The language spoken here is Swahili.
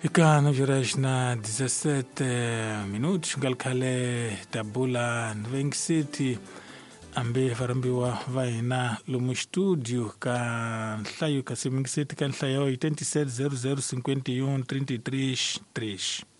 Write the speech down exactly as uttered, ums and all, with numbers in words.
Ika virage na dix-sept minutos ngalkhale tabula Nveng City ambe varambiwa vaina lomu studio ka nhlayo ka Nveng City ka nhlayo twenty-seven zero zero cinquenta e um trinta e três três.